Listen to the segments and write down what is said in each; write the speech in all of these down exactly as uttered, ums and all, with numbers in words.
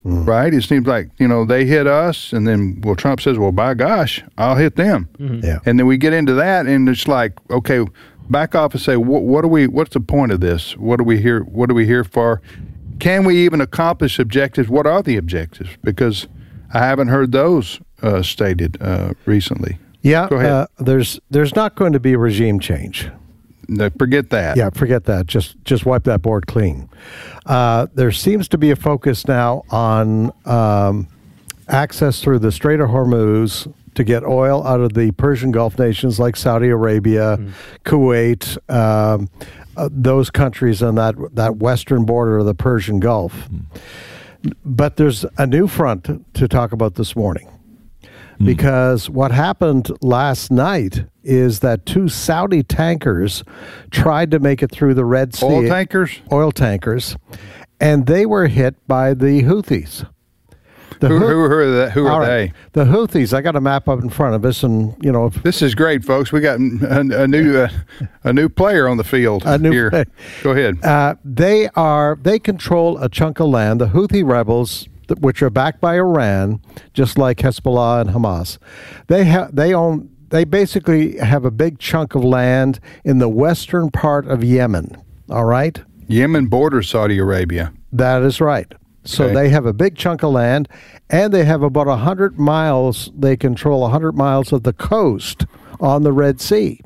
Mm. Right? It seems like, you know, they hit us, and then, well, Trump says, well, by gosh, I'll hit them. Mm-hmm. Yeah. And then we get into that, and it's like, okay, back off and say, what, what are we, what's the point of this? What are we here, what are we here for? Can we even accomplish objectives? What are the objectives? Because I haven't heard those uh, stated uh, recently. Yeah, Go ahead. Uh, there's there's not going to be regime change. No, forget that. Yeah, forget that. Just just wipe that board clean. Uh, there seems to be a focus now on um, access through the Strait of Hormuz to get oil out of the Persian Gulf nations like Saudi Arabia, mm. Kuwait, um, uh, those countries on that that western border of the Persian Gulf. Mm. But there's a new front to talk about this morning. Because what happened last night is that two Saudi tankers tried to make it through the Red Sea. Oil tankers? Oil tankers. And they were hit by the Houthis. The who, Houth- who, who are, the, who are right. they? The Houthis. I got a map up in front of us, and, you know. This is great, folks. We got a, a new uh, a new player on the field a new here. Play. Go ahead. Uh, they are, they control a chunk of land. The Houthi rebels, which are backed by Iran, just like Hezbollah and Hamas. They have they own they basically have a big chunk of land in the western part of Yemen. All right? Yemen borders Saudi Arabia. That is right. So Okay. they have a big chunk of land, and they have about one hundred miles, they control one hundred miles of the coast on the Red Sea.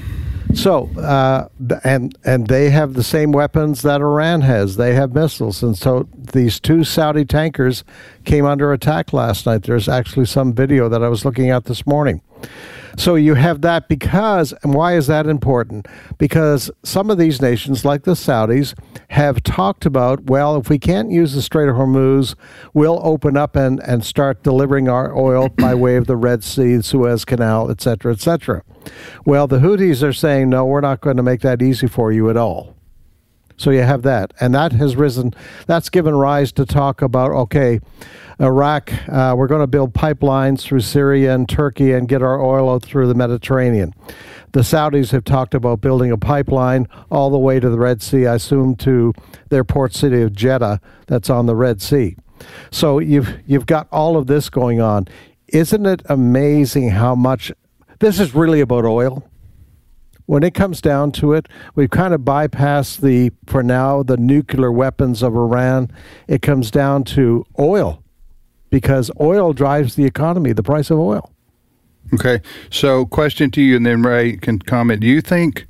So, uh, and and they have the same weapons that Iran has. They have missiles. And so these two Saudi tankers came under attack last night. There's actually some video that I was looking at this morning. So you have that because, and why is that important? Because some of these nations, like the Saudis, have talked about, well, if we can't use the Strait of Hormuz, we'll open up and, and start delivering our oil by way of the Red Sea, Suez Canal, et cetera, et cetera. Well, the Houthis are saying, no, we're not going to make that easy for you at all. So you have that. And that has risen, that's given rise to talk about, okay, Iraq, uh, we're going to build pipelines through Syria and Turkey and get our oil out through the Mediterranean. The Saudis have talked about building a pipeline all the way to the Red Sea, I assume to their port city of Jeddah that's on the Red Sea. So you've you've got all of this going on. Isn't it amazing how much, this is really about oil? When it comes down to it, we've kind of bypassed the, for now, the nuclear weapons of Iran. It comes down to oil, because oil drives the economy, the price of oil. Okay. So question to you, and then Ray can comment. Do you think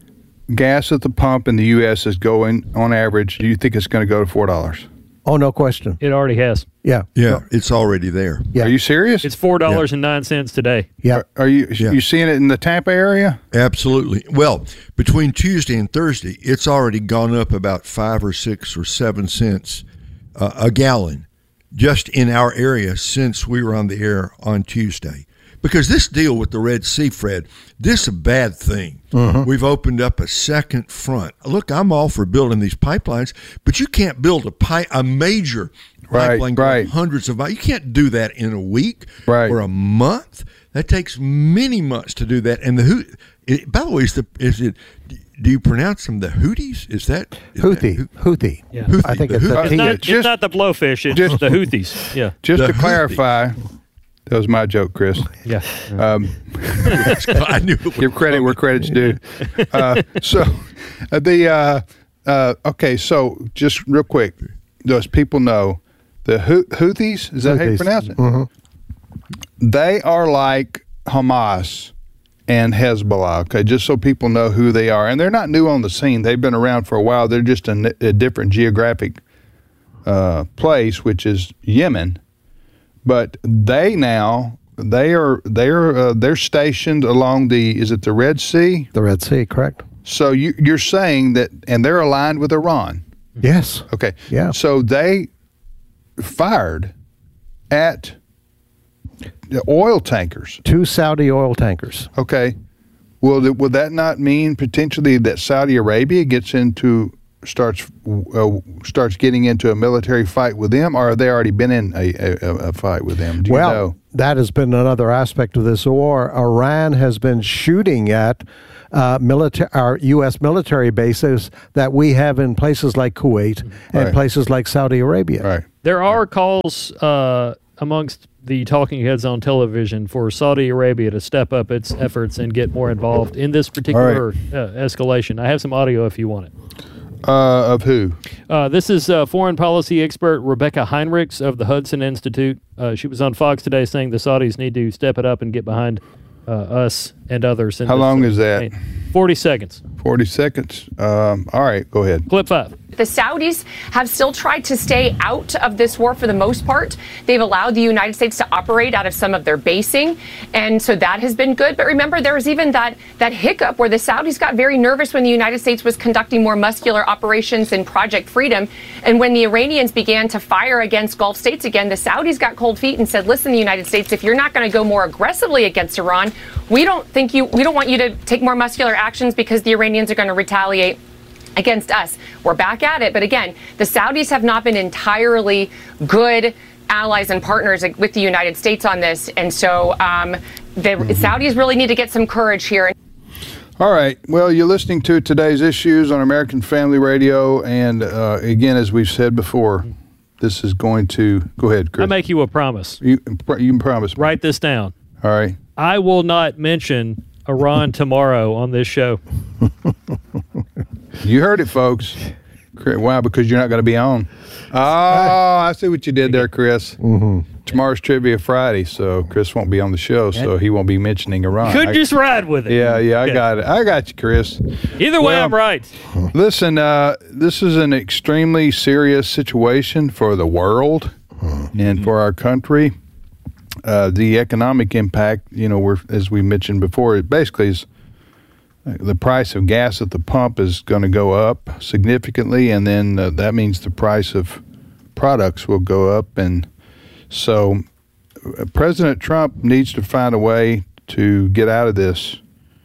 gas at the pump in the U S is going, on average, do you think it's going to go to four dollars? Oh, no question. It already has. Yeah. Yeah, No. it's already there. Yeah. Are you serious? It's four dollars and nine cents today. Yeah. Are you Yeah. you seeing it in the Tampa area? Absolutely. Well, between Tuesday and Thursday, it's already gone up about five or six or seven cents uh, a gallon just in our area since we were on the air on Tuesday. Because this deal with the Red Sea, Fred, this is a bad thing. Mm-hmm. We've opened up a second front. Look, I'm all for building these pipelines, but you can't build a pi- a major Right, pipeline going right. hundreds of miles. You can't do that in a week Right. or a month. That takes many months to do that. And the Hoot, it, by the way, is the is it? Do you pronounce them the Houthis? Is that is Houthi. That, Houthi. Yeah. Houthi, I think the it's Houthi. a It's T. not, just- it's not the blowfish. It's just- the Houthis. Yeah. Just The to Houthi. clarify, that was my joke, Chris. Yeah. Um, I knew it was give credit where credit's due. Uh, so uh, the uh, uh, okay, so just real quick, those people know the Hou- Houthis. Is that how you Houthis. pronounce it? Mhm. They are like Hamas and Hezbollah. Okay, just so people know who they are, and they're not new on the scene. They've been around for a while. They're just in a different geographic uh, place, which is Yemen. But they now they are they are uh, they're stationed along the is it the Red Sea? The Red Sea, correct? So you, you're saying that, and they're aligned with Iran. Yes. Okay. Yeah. So they fired at the oil tankers. Two Saudi oil tankers. Okay. Will th- will that not mean potentially that Saudi Arabia gets into starts uh, starts getting into a military fight with them, or have they already been in a, a, a fight with them? Do you well, know? that has been another aspect of this war. Iran has been shooting at uh, military, our U S military bases that we have in places like Kuwait and Right. places like Saudi Arabia. Right. There are calls uh, amongst the talking heads on television for Saudi Arabia to step up its efforts and get more involved in this particular right. uh, escalation. I have some audio if you want it. Uh, of who? Uh, this is uh, foreign policy expert Rebecca Heinrichs of the Hudson Institute. Uh, she was on Fox today saying the Saudis need to step it up and get behind uh, us and others. In How this, long uh, is that? forty seconds. forty seconds. Um, all right, go ahead. Clip five. The Saudis have still tried to stay out of this war for the most part. They've allowed the United States to operate out of some of their basing, and so that has been good. But remember, there was even that that hiccup where the Saudis got very nervous when the United States was conducting more muscular operations in Project Freedom. And when the Iranians began to fire against Gulf states again, the Saudis got cold feet and said, listen, the United States, if you're not going to go more aggressively against Iran, we don't think you, we don't want you to take more muscular actions because the Iranians are going to retaliate against us. We're back at it. But again, the Saudis have not been entirely good allies and partners with the United States on this. And so um, the mm-hmm. Saudis really need to get some courage here. All right. Well, you're listening to today's issues on American Family Radio. And uh, again, as we've said before, this is going to go ahead, Chris. I make you a promise. You, you can promise me. Write this down. All right. I will not mention Iran tomorrow on this show. You heard it, folks. Why? Because you're not going to be on. Oh, I see what you did there, Chris. Mm-hmm. Tomorrow's Trivia Friday, so Chris won't be on the show, so he won't be mentioning Iran. Could I, just ride with it. Yeah, yeah, I Yeah. got it. I got you, Chris. Either way, Well, I'm right. Listen, uh, this is an extremely serious situation for the world and for our country. Uh, the economic impact, you know, we're, as we mentioned before, it basically is uh, the price of gas at the pump is going to go up significantly, and then uh, that means the price of products will go up. And so uh, President Trump needs to find a way to get out of this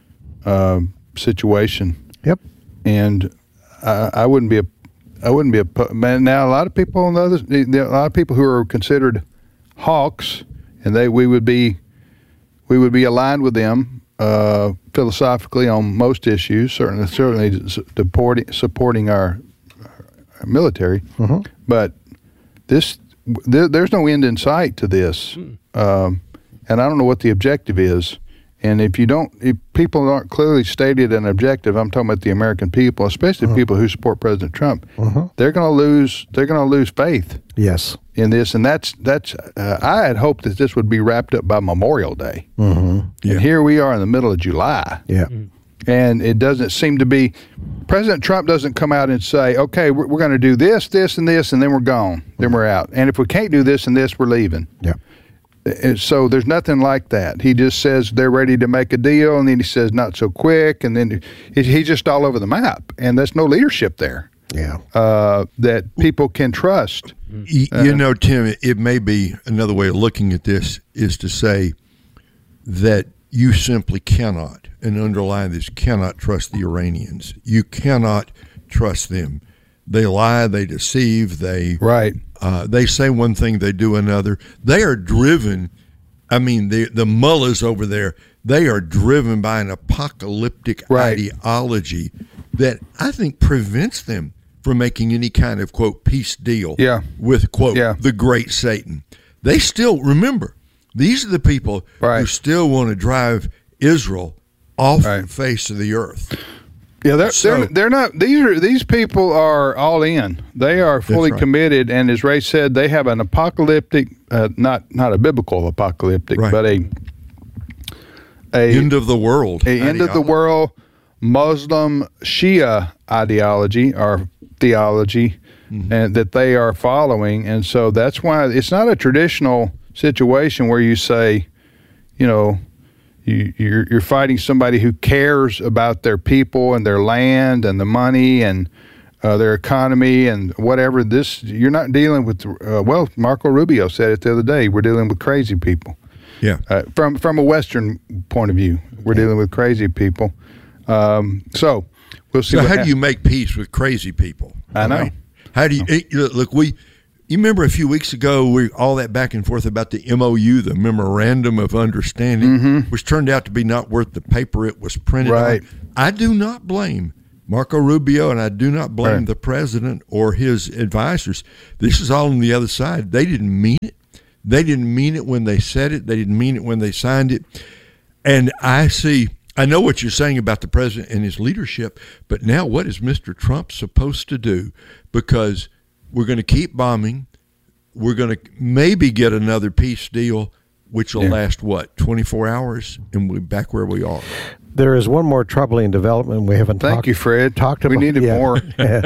uh, situation. Yep. And I, I wouldn't be a, I wouldn't be a. Man, now a lot of people on the other, there are a lot of people who are considered hawks, and they we would be, we would be aligned with them uh, philosophically on most issues. Certainly, certainly supporting supporting our, our military, Mm-hmm. but this there, there's no end in sight to this, um, and I don't know what the objective is. And if you don't, if people aren't clearly stated an objective, I'm talking about the American people, especially Uh-huh. people who support President Trump, Uh-huh. they're going to lose. They're going to lose faith Yes. in this, and that's that's. Uh, I had hoped that this would be wrapped up by Memorial Day, Mm-hmm. Yeah. and here we are in the middle of July, Yeah. and it doesn't seem to be. President Trump doesn't come out and say, "Okay, we're, we're going to do this, this, and this, and then we're gone, then we're out. And if we can't do this and this, we're leaving." Yeah. And so there's nothing like that. He just says they're ready to make a deal, and then he says not so quick, and then he, he's just all over the map, and there's no leadership there Yeah. uh, that people can trust. Y- You know, Tim, it- it may be another way of looking at this is to say that you simply cannot, and underline this, cannot trust the Iranians. You cannot trust them. They lie, they deceive, they Right. uh, they say one thing, they do another. They are driven. I mean, the the mullahs over there, they are driven by an apocalyptic Right. ideology that I think prevents them from making any kind of, quote, peace deal Yeah. with, quote, Yeah. the great Satan. They still, remember, these are the people who Right. still want to drive Israel off Right. the face of the earth. Yeah, they're, So- they're they're not. These are these people are all in. They are fully right. committed, and as Ray said, they have an apocalyptic, uh, not not a biblical apocalyptic, Right. but a a End of the world. a end of the ideology. world Muslim Shia ideology or theology, Mm-hmm. and that they are following, and so that's why it's not a traditional situation where you say, you know. You, you're, you're fighting somebody who cares about their people and their land and the money and uh, their economy and whatever. This you're not dealing with. Uh, well, Marco Rubio said it the other day. We're dealing with crazy people. Yeah. Uh, from from a Western point of view, we're dealing with crazy people. Um, so we'll see. So what how hap- do you make peace with crazy people? I know. mean, how do you it- look? We, you remember a few weeks ago, we all that back and forth about the M O U, the Memorandum of Understanding, which turned out to be not worth the paper it was printed Right. on. I do not blame Marco Rubio, and I do not blame Right. the president or his advisors. This is all on the other side. They didn't mean it. They didn't mean it when they said it. They didn't mean it when they signed it. And I see, I know what you're saying about the president and his leadership, but now what is Mister Trump supposed to do? Because we're going to keep bombing. We're going to maybe get another peace deal, which will Yeah. last, what, twenty-four hours, and we're back where we are. There is one more troubling development we haven't Thank talked you, Fred. talked We about. needed yeah. more.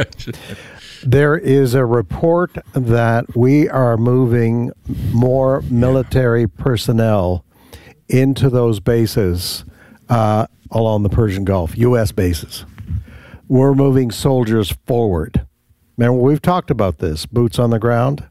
There is a report that we are moving more military personnel into those bases uh, along the Persian Gulf, U S bases. We're moving soldiers forward. Remember, we've talked about this, boots on the ground.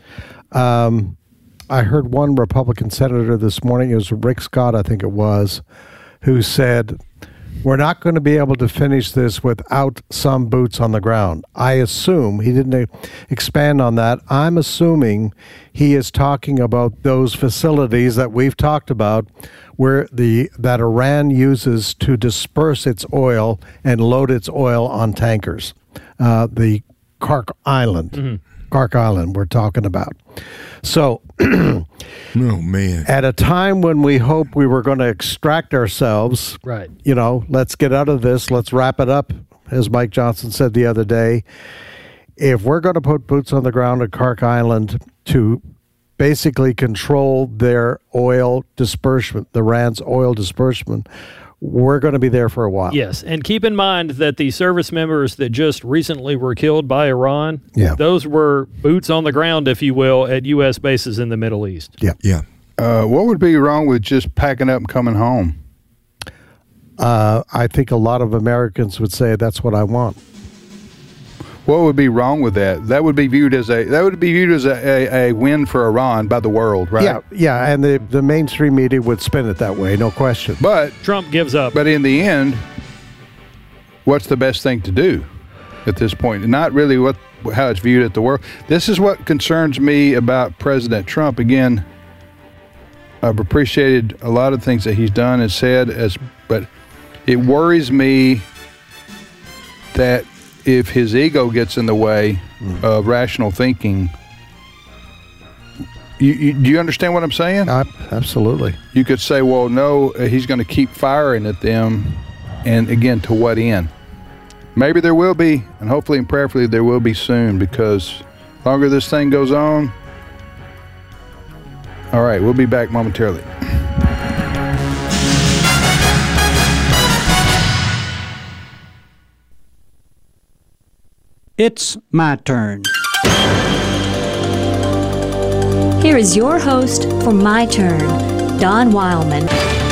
Um, I heard one Republican senator this morning, it was Rick Scott, I think it was, who said, we're not going to be able to finish this without some boots on the ground. I assume, he didn't expand on that, I'm assuming he is talking about those facilities that we've talked about where the that Iran uses to disperse its oil and load its oil on tankers. Uh, the Kark Island. Mm-hmm. Kark Island we're talking about. So Oh, man. at a time when we hope we were going to extract ourselves, Right. you know, let's get out of this, let's wrap it up, as Mike Johnson said the other day. If we're going to put boots on the ground at Kark Island to basically control their oil disbursement, the Iran's oil disbursement, we're going to be there for a while. Yes, and keep in mind that the service members that just recently were killed by Iran, Yeah. those were boots on the ground, if you will, at U S bases in the Middle East. Yeah. Yeah. Uh, what would be wrong with just packing up and coming home? Uh, I think a lot of Americans would say that's what I want. What would be wrong with that? That would be viewed as a that would be viewed as a, a, a win for Iran by the world, right? Yeah, yeah, and the, the mainstream media would spin it that way, no question. But Trump gives up. but in the end, what's the best thing to do at this point? Not really what how it's viewed at the world. This is what concerns me about President Trump. Again, I've appreciated a lot of things that he's done and said, as but it worries me that if his ego gets in the way mm. of rational thinking, you, you, do you understand what I'm saying? Uh, absolutely. You could say, well, no, he's going to keep firing at them, and again, to what end? Maybe there will be, and hopefully and prayerfully there will be soon, because the longer this thing goes on. All right, we'll be back momentarily. It's my turn. Here is your host for My Turn, Don Wildman.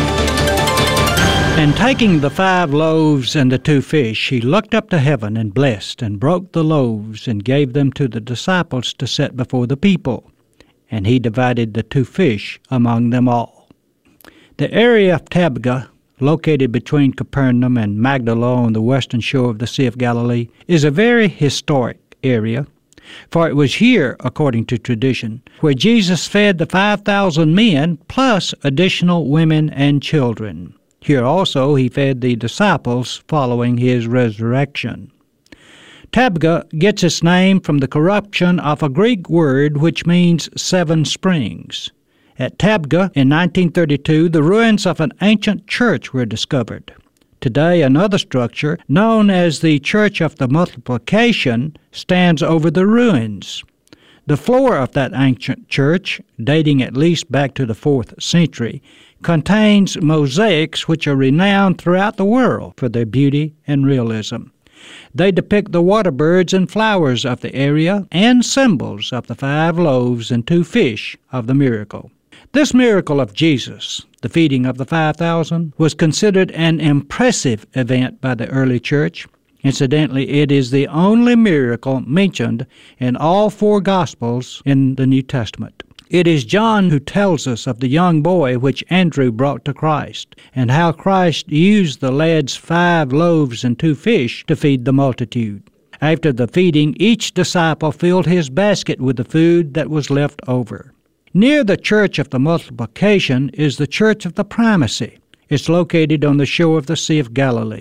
And taking the five loaves and the two fish, he looked up to heaven and blessed and broke the loaves and gave them to the disciples to set before the people. And he divided the two fish among them all. The area of Tabgha, located between Capernaum and Magdala on the western shore of the Sea of Galilee, is a very historic area, for it was here, according to tradition, where Jesus fed the five thousand men plus additional women and children. Here also he fed the disciples following his resurrection. Tabgha gets its name from the corruption of a Greek word which means seven springs. At Tabgha in nineteen thirty-two, the ruins of an ancient church were discovered. Today, another structure, known as the Church of the Multiplication, stands over the ruins. The floor of that ancient church, dating at least back to the fourth century, contains mosaics which are renowned throughout the world for their beauty and realism. They depict the water birds and flowers of the area and symbols of the five loaves and two fish of the miracle. This miracle of Jesus, the feeding of the five thousand, was considered an impressive event by the early church. Incidentally, it is the only miracle mentioned in all four Gospels in the New Testament. It is John who tells us of the young boy which Andrew brought to Christ, and how Christ used the lad's five loaves and two fish to feed the multitude. After the feeding, each disciple filled his basket with the food that was left over. Near the Church of the Multiplication is the Church of the Primacy. It's located on the shore of the Sea of Galilee.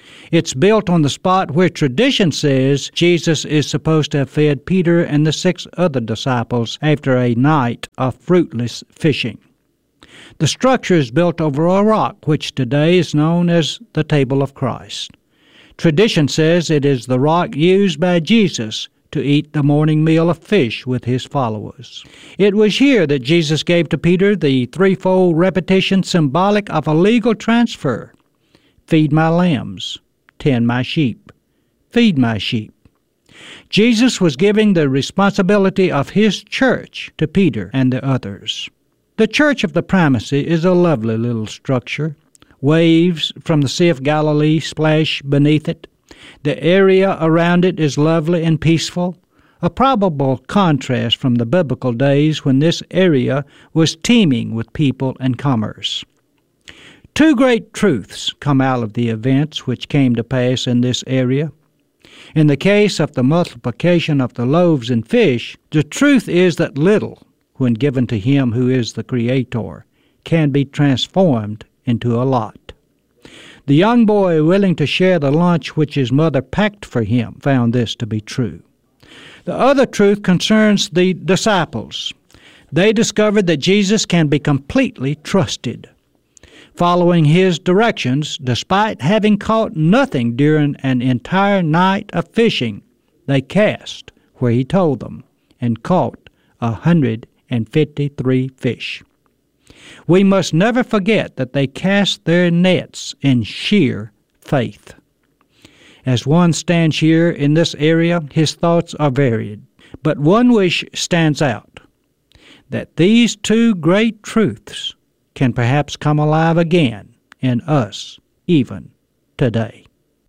It's built on the spot where tradition says Jesus is supposed to have fed Peter and the six other disciples after a night of fruitless fishing. The structure is built over a rock, which today is known as the Table of Christ. Tradition says it is the rock used by Jesus to eat the morning meal of fish with his followers. It was here that Jesus gave to Peter the threefold repetition symbolic of a legal transfer. Feed my lambs, tend my sheep, feed my sheep. Jesus was giving the responsibility of his church to Peter and the others. The Church of the Primacy is a lovely little structure. Waves from the Sea of Galilee splash beneath it. The area around it is lovely and peaceful, a probable contrast from the biblical days when this area was teeming with people and commerce. Two great truths come out of the events which came to pass in this area. In the case of the multiplication of the loaves and fish, the truth is that little, when given to him who is the Creator, can be transformed into a lot. The young boy willing to share the lunch which his mother packed for him found this to be true. The other truth concerns the disciples. They discovered that Jesus can be completely trusted. Following his directions, despite having caught nothing during an entire night of fishing, they cast where he told them and caught a hundred and fifty-three fish. We must never forget that they cast their nets in sheer faith. As one stands here in this area, his thoughts are varied, but one wish stands out, that these two great truths can perhaps come alive again in us, even today.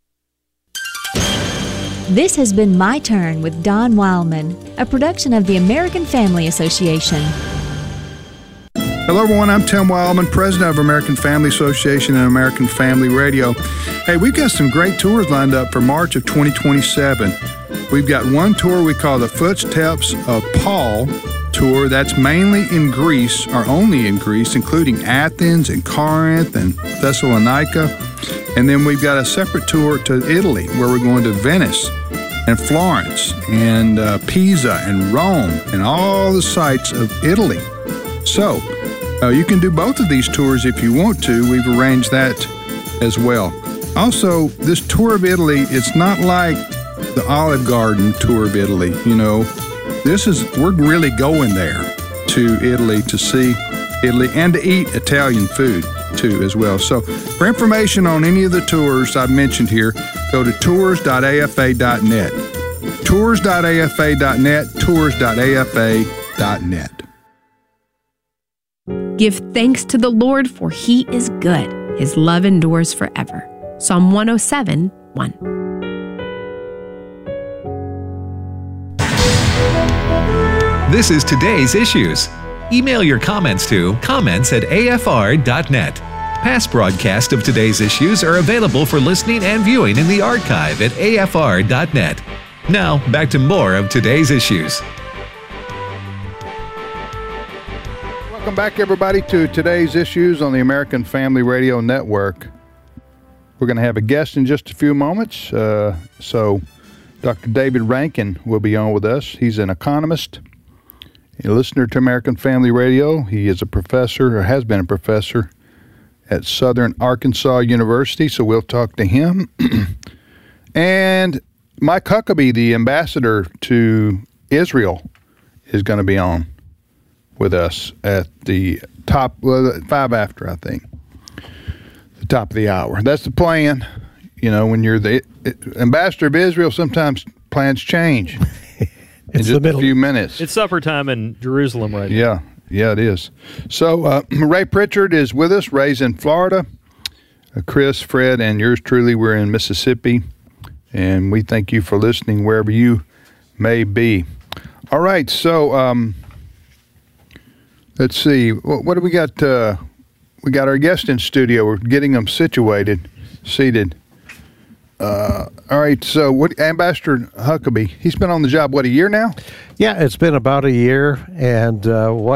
This has been My Turn with Don Wildman, a production of the American Family Association. Hello, everyone. I'm Tim Wildman, president of American Family Association and American Family Radio. Hey, we've got some great tours lined up for March of twenty twenty-seven. We've got one tour we call the Footsteps of Paul tour. That's mainly in Greece, or only in Greece, including Athens and Corinth and Thessalonica. And then we've got a separate tour to Italy, where we're going to Venice and Florence and uh, Pisa and Rome and all the sites of Italy. So, uh, you can do both of these tours if you want to. We've arranged that as well. Also, this tour of Italy, it's not like the Olive Garden tour of Italy. You know, this is, we're really going there to Italy to see Italy and to eat Italian food too as well. So, for information on any of the tours I've mentioned here, go to tours dot a f a dot net. tours dot a f a dot net, tours dot a f a dot net. Give thanks to the Lord, for he is good. His love endures forever. Psalm one oh seven, one. This is Today's Issues. Email your comments to comments at a f r dot net. Past broadcasts of Today's Issues are available for listening and viewing in the archive at a f r dot net. Now, back to more of Today's Issues. Welcome back, everybody, to Today's Issues on the American Family Radio Network. We're going to have a guest in just a few moments. Uh, so Doctor David Rankin will be on with us. He's an economist, a listener to American Family Radio. He is a professor, or has been a professor, at Southern Arkansas University, so we'll talk to him. And Mike Huckabee, the ambassador to Israel, is going to be on with us at the top, well, five after, I think, the top of the hour. That's the plan. You know, when you're the it, ambassador of Israel, sometimes plans change in just a few minutes. It's supper time in Jerusalem right now. Yeah, yeah, it is. So uh, Ray Pritchard is with us. Ray's in Florida. Uh, Chris, Fred, and yours truly, we're in Mississippi. And we thank you for listening wherever you may be. All right, so um, let's see. What, what do we got? Uh, we got our guest in studio. We're getting them situated, seated. Uh, all right, so what, Ambassador Huckabee, he's been on the job, what, a year now? Yeah, it's been about a year, and uh, what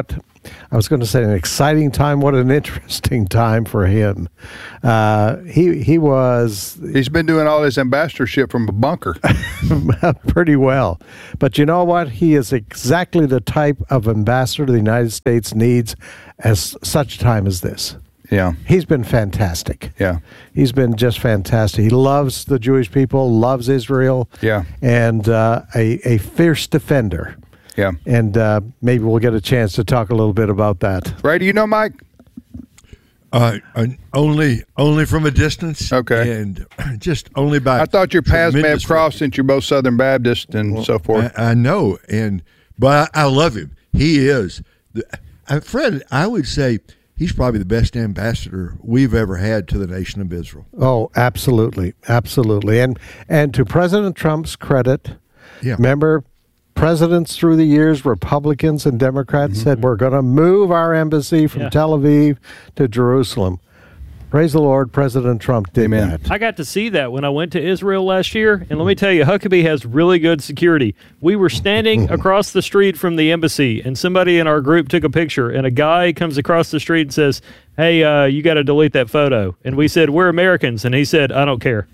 I was going to say an exciting time. What an interesting time for him. Uh, he he was. He's been doing all his ambassadorship from a bunker. Pretty well. But you know what? He is exactly the type of ambassador the United States needs as such time as this. Yeah. He's been fantastic. Yeah. He's been just fantastic. He loves the Jewish people, loves Israel. Yeah. And uh, a, a fierce defender. Yeah. And uh, maybe we'll get a chance to talk a little bit about that. Ray, do you know Mike? Uh, uh, only only from a distance. Okay. And just only by I thought your paths may have tremendous crossed since you're both Southern Baptist and Well, so forth. I, I know, and but I, I love him. He is, the, uh, Fred. I would say he's probably the best ambassador we've ever had to the nation of Israel. Oh, absolutely, absolutely. And and to President Trump's credit, Yeah. remember, presidents through the years, Republicans and Democrats Mm-hmm. said we're going to move our embassy from Yeah. Tel Aviv to Jerusalem. Praise the Lord, President Trump did Amen. that. I got to see that when I went to Israel last year, and let me tell you, Huckabee has really good security. We were standing across the street from the embassy, and somebody in our group took a picture, and a guy comes across the street and says, hey, uh, you got to delete that photo. And we said, we're Americans, and he said, I don't care.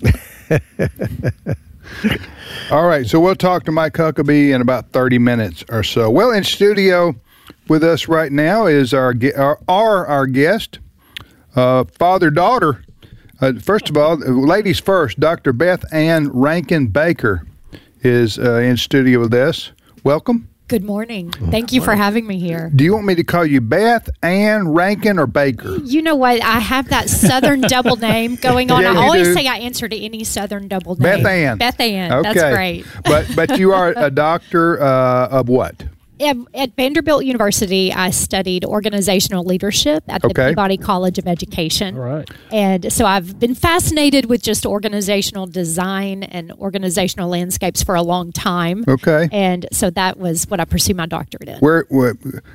All right, so we'll talk to Mike Huckabee in about thirty minutes or so. Well, in studio with us right now is our ge- our, our, our guest, uh, father-daughter. Uh, first of all, ladies first, Doctor Beth Ann Rankin Baker is uh, in studio with us. Welcome. Good morning. Thank you for having me here. Do you want me to call you Beth Ann Rankin or Baker? You know what? I have that Southern double name going on. Yeah, I you always do. say I answer to any Southern double Beth name. Ann. Beth Ann. Okay. That's great. but but you are a doctor uh, of what? At, at Vanderbilt University, I studied organizational leadership at the Okay. Peabody College of Education. All right. And so I've been fascinated with just organizational design and organizational landscapes for a long time. Okay. And so that was what I pursued my doctorate in. Where, where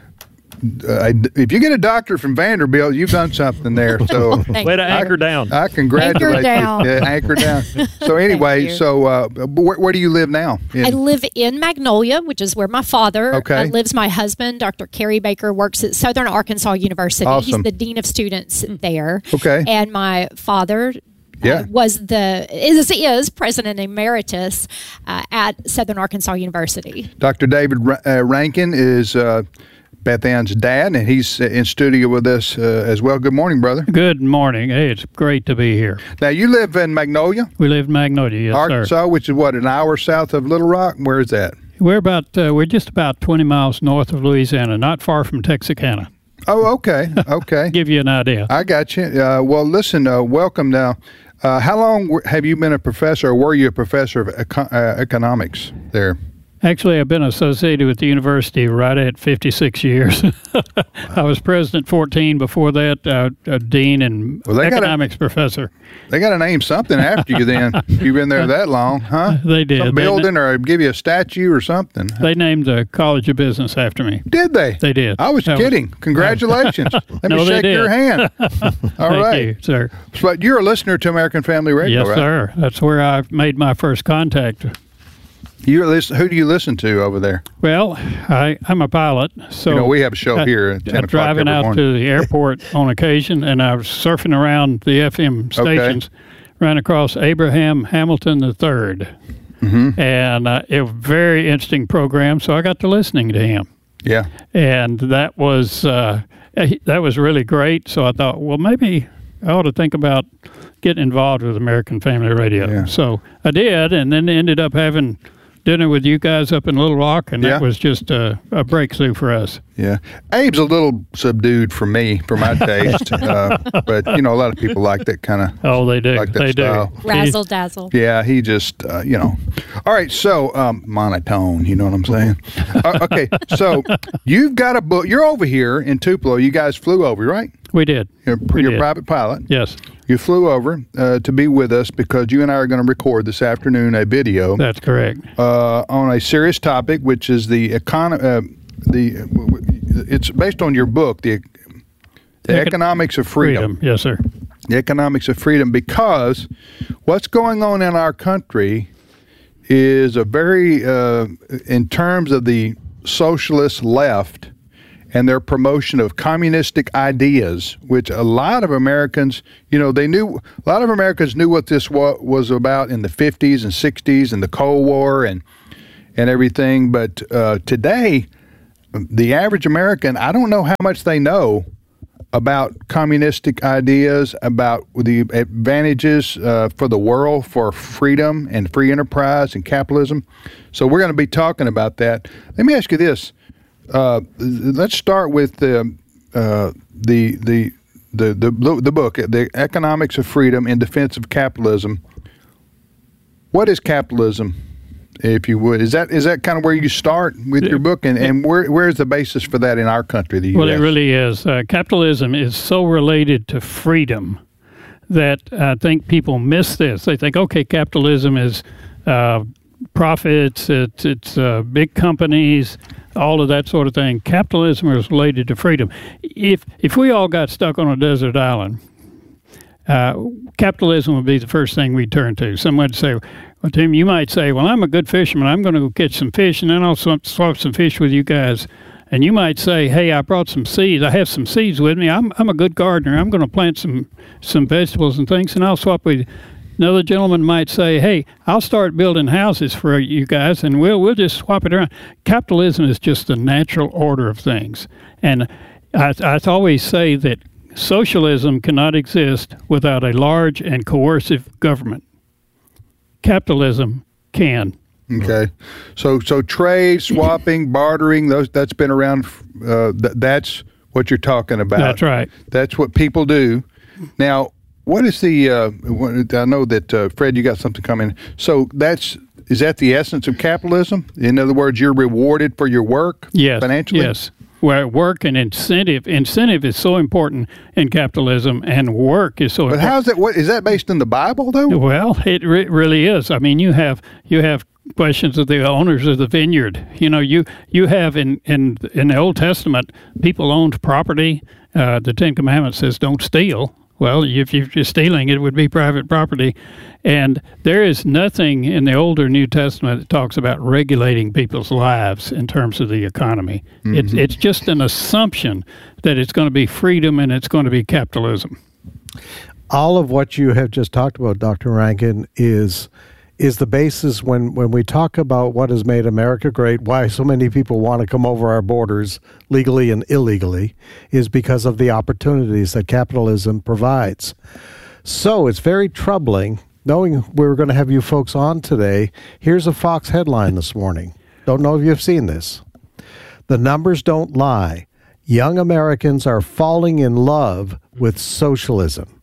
uh, if you get a doctor from Vanderbilt, you've done something there. So Thank Way to you. anchor down. I congratulate Anchor down. you. Yeah, anchor down. So anyway, you. so uh, where, where do you live now? In- I live in Magnolia, which is where my father Okay. uh, lives. My husband, Doctor Kerry Baker, works at Southern Arkansas University. Awesome. He's the dean of students there. Okay. And my father Yeah. uh, was the is is president emeritus uh, at Southern Arkansas University. Doctor David Ra- uh, Rankin is uh, Beth Ann's dad, and he's uh, in studio with us uh, as well. Good morning, brother. Good morning. Hey, it's great to be here. Now, you live in Magnolia, We live in Magnolia, yes, Arkansas, sir. which is what, an hour south of Little Rock? Where is that? We're about uh, we're just about twenty miles north of Louisiana, not far from Texarkana. Oh, okay. Okay. Give you an idea. I got you. Uh, well, listen, uh, welcome now. Uh, how long w- have you been a professor, or were you a professor of eco- uh, economics there? Actually, I've been associated with the university right at fifty-six years. I was president fourteen, before that, uh, a dean and Well, they gotta- economics professor. They got to name something after you then. You've been there that long, huh? They did. Some They- building or give you a statue or something. They named the College of Business after me. Did they? They did. I was That kidding. Congratulations. Let No, me they shake did. your hand. All Thank right. you, sir. But you're a listener to American Family Radio, Yes, right? sir. That's where I made my first contact. You listen, who do you listen to over there? Well, I, I'm a pilot, so You know, we have a show I- here at ten I'm o'clock driving every out morning. to the airport on occasion, and I was surfing around the F M stations, ran across Abraham Hamilton the third, Mm-hmm. and uh, it was a very interesting program. So I got to listening to him, Yeah. and that was uh, that was really great. So I thought, well, maybe I ought to think about getting involved with American Family Radio. Yeah. So I did, and then ended up having dinner with you guys up in Little Rock, and Yeah. that was just a, a breakthrough for us. Yeah. Abe's a little subdued for me, for my taste. uh, but, you know, a lot of people like that kind of. Oh, they do. Like that they style. do. Razzle dazzle. Yeah, he just, uh, you know. All right, so um, monotone, you know what I'm saying? uh, okay, so you've got a book. You're over here in Tupelo. You guys flew over, right? We did. You're, We you're a did. private pilot. Yes, You flew over uh, to be with us because you and I are going to record this afternoon a video that's correct. uh, on a serious topic, which is the economy. Uh, the it's based on your book, the, the Econ- economics of freedom. Yes, sir. The economics of freedom, because what's going on in our country is a very, uh, in terms of the socialist left and their promotion of communistic ideas, which a lot of Americans, you know, they knew, a lot of Americans knew what this wa- was about in the fifties and sixties and the Cold War and and everything. But uh, today, the average American, I don't know how much they know about communistic ideas, about the advantages uh, for the world, for freedom and free enterprise and capitalism. So we're going to be talking about that. Let me ask you this. Uh, let's start with the, uh, the, the, the, the, the book, The Economics of Freedom in Defense of Capitalism. What is capitalism, if you would? Is that is that kind of where you start with your book, and, and where where's the basis for that in our country, the U S? Well, it really is. Uh, capitalism is so related to freedom that I think people miss this. They think, okay, capitalism is uh, profits, it's, it's uh, big companies, all of that sort of thing. Capitalism is related to freedom. If if we all got stuck on a desert island, uh, capitalism would be the first thing we'd turn to. Someone would say, well, Tim, you might say, well, I'm a good fisherman. I'm going to go catch some fish, and then I'll swap, swap some fish with you guys. And you might say, hey, I brought some seeds. I have some seeds with me. I'm I'm a good gardener. I'm going to plant some, some vegetables and things, and I'll swap with you. Another gentleman might say, hey, I'll start building houses for you guys, and we'll we'll just swap it around. Capitalism is just the natural order of things. And I, I always say that socialism cannot exist without a large and coercive government. Capitalism can. Okay, so so trade, swapping, bartering, those that's been around. Uh, th- that's what you're talking about. That's right. That's what people do. Now, what is the? Uh, I know that uh, Fred, you got something coming. So that's is that the essence of capitalism? In other words, you're rewarded for your work. Yes. Financially. Yes. Where work and incentive, incentive is so important in capitalism, and work is so but important. But how's that? What is that based in the Bible, though? Well, it re- really is. I mean, you have you have questions of the owners of the vineyard. You know, you you have in in in the Old Testament, people owned property. Uh, the Ten Commandments says, "Don't steal." Well, if you're stealing, it would be private property. And there is nothing in the older New Testament that talks about regulating people's lives in terms of the economy. Mm-hmm. It's, it's just an assumption that it's going to be freedom and it's going to be capitalism. All of what you have just talked about, Doctor Rankin, is is the basis when, when we talk about what has made America great, why so many people want to come over our borders legally and illegally, is because of the opportunities that capitalism provides. So it's very troubling, knowing we were going to have you folks on today. Here's a Fox headline this morning. Don't know if you've seen this. The numbers don't lie. Young Americans are falling in love with socialism.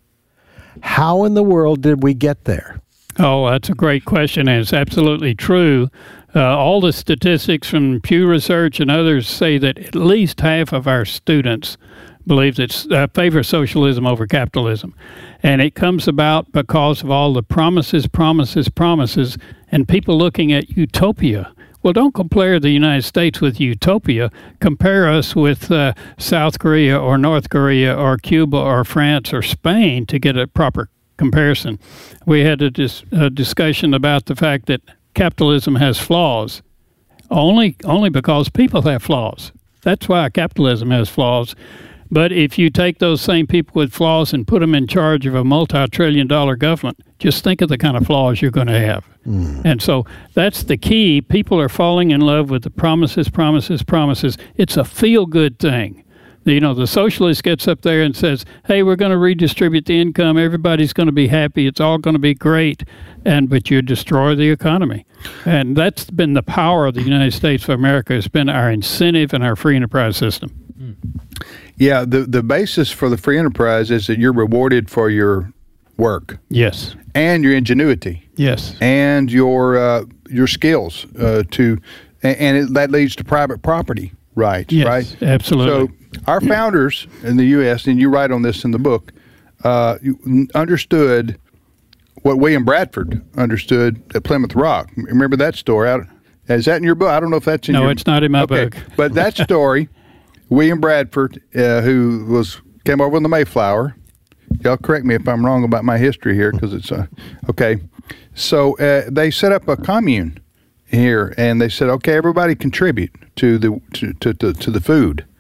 How in the world did we get there? Oh, that's a great question, and it's absolutely true. Uh, all the statistics from Pew Research and others say that at least half of our students believe that uh, favor socialism over capitalism. And it comes about because of all the promises, promises, promises, and people looking at utopia. Well, don't compare the United States with utopia. Compare us with uh, South Korea or North Korea or Cuba or France or Spain to get a proper comparison. We had a, dis- a discussion about the fact that capitalism has flaws, only only because people have flaws. That's why capitalism has flaws. But if you take those same people with flaws and put them in charge of a multi-trillion dollar government, just think of the kind of flaws you're going to have. Mm. And so that's the key. People are falling in love with the promises, promises, promises. It's a feel-good thing. You know, the socialist gets up there and says, hey, we're going to redistribute the income. Everybody's going to be happy. It's all going to be great. And but you destroy the economy. And that's been the power of the United States of America. It's been our incentive and our free enterprise system. Yeah, the, the basis for the free enterprise is that you're rewarded for your work. Yes. And your ingenuity. Yes. And your uh, your skills uh, to, and, and it, that leads to private property rights, yes, right? Absolutely. So our founders in the U S, and you write on this in the book, uh, understood what William Bradford understood at Plymouth Rock. Remember that story? I, is that in your book? I don't know if that's in no, your... No, it's not in my okay. book. But that story, William Bradford, uh, who was came over on the Mayflower. Y'all correct me if I'm wrong about my history here, because it's... Uh, okay. So uh, they set up a commune here, and they said, okay, everybody contribute to the to, to, to, to the food.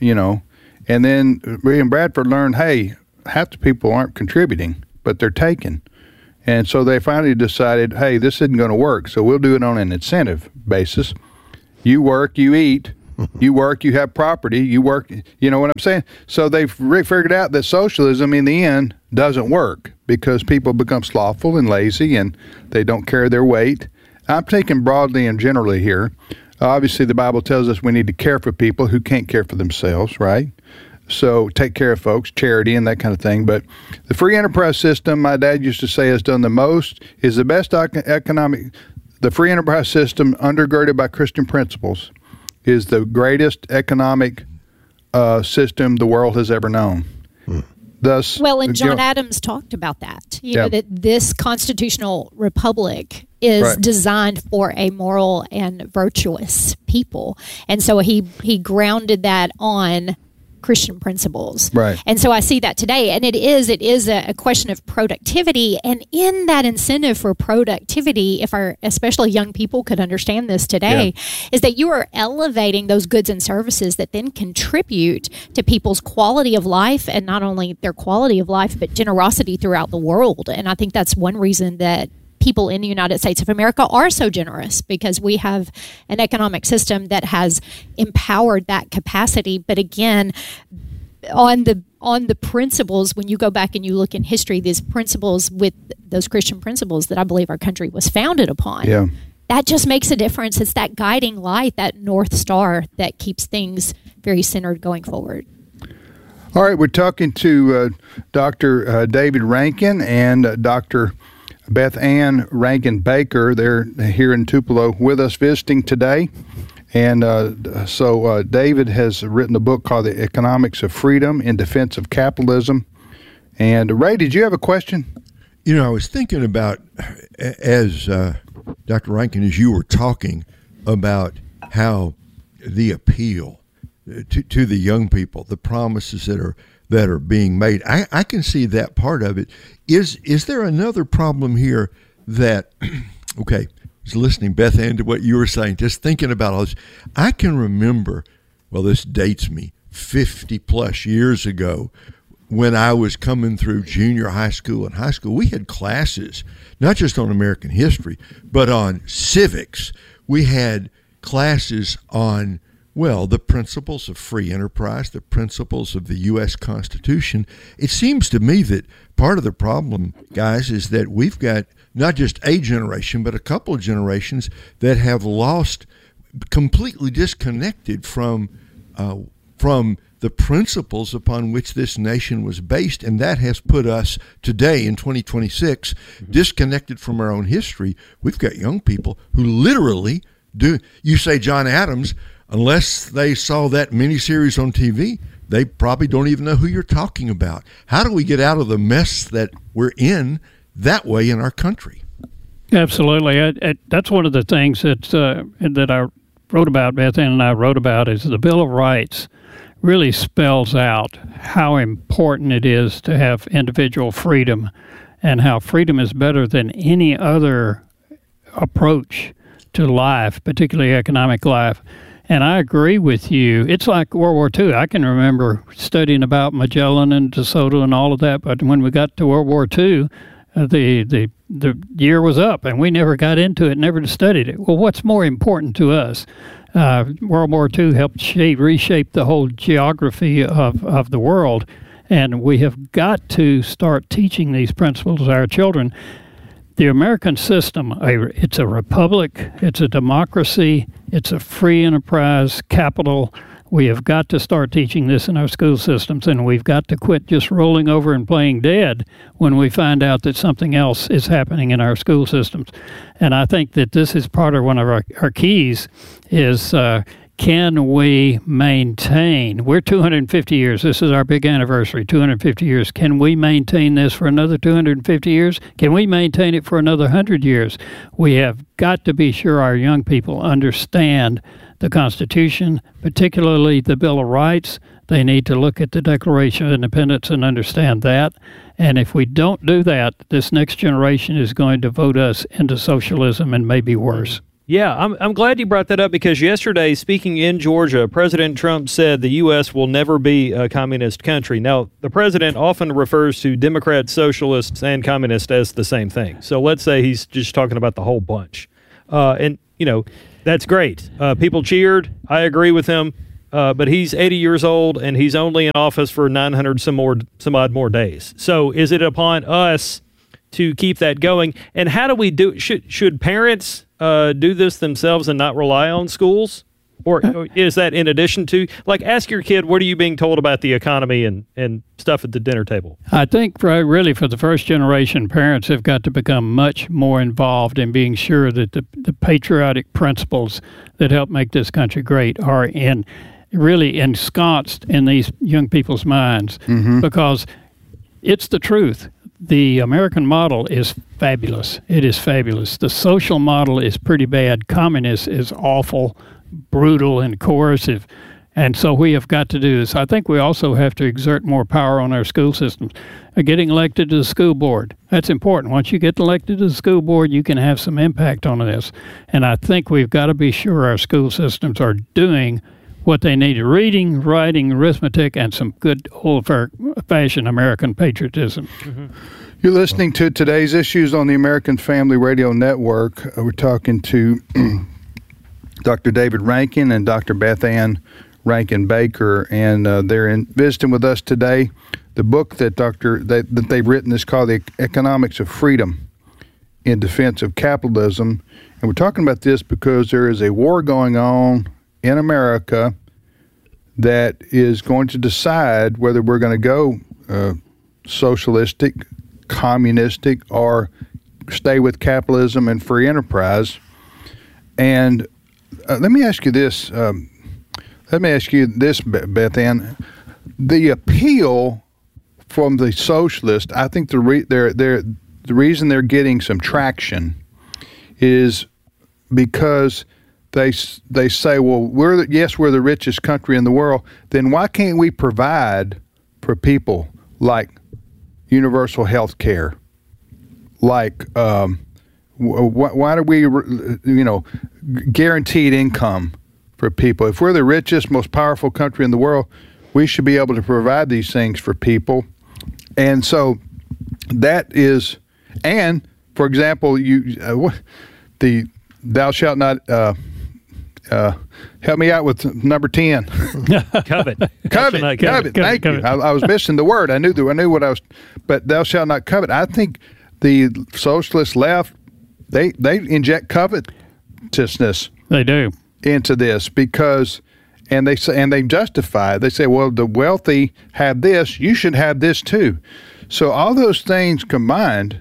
you know. And then we in Bradford learned, hey, half the people aren't contributing, but they're taking. And so they finally decided, hey, this isn't going to work, so we'll do it on an incentive basis. You work, you eat. You work, you have property, you work, you know what I'm saying? So they've re- figured out that socialism in the end doesn't work because people become slothful and lazy and they don't carry their weight. I'm taking broadly and generally here. Obviously, the Bible tells us we need to care for people who can't care for themselves, right? So take care of folks, charity and that kind of thing. But the free enterprise system, my dad used to say, has done the most, is the best economic, the free enterprise system undergirded by Christian principles is the greatest economic uh, system the world has ever known. Hmm. Thus, well, and John you know, Adams talked about that. You yeah. know, that this constitutional republic is right. designed for a moral and virtuous people. And so he, he grounded that on Christian principles. Right. And so I see that today. And it is, it is a, a question of productivity. And in that incentive for productivity, if our, especially young people could understand this today, yeah. is that you are elevating those goods and services that then contribute to people's quality of life, and not only their quality of life, but generosity throughout the world. And I think that's one reason that people in the United States of America are so generous, because we have an economic system that has empowered that capacity. But again, on the on the principles, when you go back and you look in history, these principles with those Christian principles that I believe our country was founded upon, yeah. that just makes a difference. It's that guiding light, that North Star that keeps things very centered going forward. All right, we're talking to uh, Doctor Uh, David Rankin and uh, Doctor Beth Ann Rankin Baker. They're here in Tupelo with us visiting today. And uh, so uh, David has written a book called The Economics of Freedom in Defense of Capitalism. And Ray, did you have a question? You know, I was thinking about, as uh, Doctor Rankin, as you were talking about how the appeal to, to the young people, the promises that are that are being made. I, I can see that part of it. Is is there another problem here that, okay, I was listening, Beth Ann, to what you were saying, just thinking about all this. I can remember, well, this dates me, fifty plus years ago, when I was coming through junior high school and high school. We had classes, not just on American history, but on civics. We had classes on, well, the principles of free enterprise, the principles of the U S Constitution. It seems to me that part of the problem, guys, is that we've got not just a generation, but a couple of generations that have lost, completely disconnected from uh, from the principles upon which this nation was based. And that has put us today in twenty twenty-six mm-hmm. disconnected from our own history. We've got young people who literally do, you say John Adams, unless they saw that miniseries on T V, they probably don't even know who you're talking about. How do we get out of the mess that we're in that way in our country? Absolutely. I, I, that's one of the things that uh, that I wrote about, Beth Ann and I wrote about, is the Bill of Rights really spells out how important it is to have individual freedom, and how freedom is better than any other approach to life, particularly economic life. And I agree with you. It's like World War Two. I can remember studying about Magellan and De Soto and all of that, but when we got to World War Two, uh, the, the the year was up, and we never got into it, never studied it. Well, what's more important to us? Uh, World War Two helped shape, reshape the whole geography of, of the world, and we have got to start teaching these principles to our children. The American system, it's a republic, it's a democracy, it's a free enterprise capital. We have got to start teaching this in our school systems, and we've got to quit just rolling over and playing dead when we find out that something else is happening in our school systems. And I think that this is part of one of our, our keys is uh, can we maintain, we're two hundred fifty years, this is our big anniversary, two hundred fifty years. Can we maintain this for another two hundred fifty years? Can we maintain it for another one hundred years? We have got to be sure our young people understand the Constitution, particularly the Bill of Rights. They need to look at the Declaration of Independence and understand that. And if we don't do that, this next generation is going to vote us into socialism and maybe worse. Yeah, I'm I'm glad you brought that up because yesterday, speaking in Georgia, President Trump said the U S will never be a communist country. Now, the president often refers to Democrats, socialists, and communists as the same thing. So let's say he's just talking about the whole bunch. Uh, and, you know, that's great. Uh, people cheered. I agree with him. Uh, but he's eighty years old, and he's only in office for nine hundred some more, some odd more days. So is it upon us to keep that going? And how do we do should should parents uh, do this themselves and not rely on schools? Or, or is that in addition to, like, ask your kid, what are you being told about the economy and, and stuff at the dinner table? I think for, really for the first generation, parents have got to become much more involved in being sure that the, the patriotic principles that help make this country great are in really ensconced in these young people's minds, mm-hmm. because it's the truth. The American model is fabulous. It is fabulous. The social model is pretty bad. Communist is awful, brutal, and coercive. And so we have got to do this. I think we also have to exert more power on our school systems. Uh, getting elected to the school board, that's important. Once you get elected to the school board, you can have some impact on this. And I think we've got to be sure our school systems are doing what they need: reading, writing, arithmetic, and some good old-fashioned American patriotism. Mm-hmm. You're listening to Today's Issues on the American Family Radio Network. Uh, we're talking to Doctor David Rankin and Doctor Beth Ann Rankin Baker, and uh, they're in, visiting with us today. The book that Doctor that, that they've written is called The Economics of Freedom in Defense of Capitalism. And we're talking about this because there is a war going on in America that is going to decide whether we're going to go uh, socialistic, communistic, or stay with capitalism and free enterprise. And uh, let me ask you this. Um, let me ask you this, Beth Ann. The appeal from the socialists, I think the re- they're, they're, the reason they're getting some traction is because They they say, well, we're the, yes, we're the richest country in the world. Then why can't we provide for people like universal health care? Like, um, wh- why do we, you know, guaranteed income for people? If we're the richest, most powerful country in the world, we should be able to provide these things for people. And so that is, and for example, you uh, the thou shalt not. Uh, Uh, help me out with number ten. Covet. Covet. Covet. Covet. Thank covet. you. I, I was missing the word. I knew the, I knew what I was, but thou shalt not covet. I think the socialist left, they they inject covetousness. They do into this because, and they say, and they justify it. They say, well, the wealthy have this, you should have this too. So all those things combined